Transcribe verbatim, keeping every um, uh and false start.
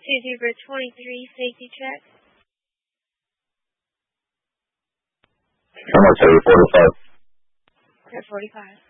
Zebra twenty-three, safety check. I'm going to say forty-five. At forty-five.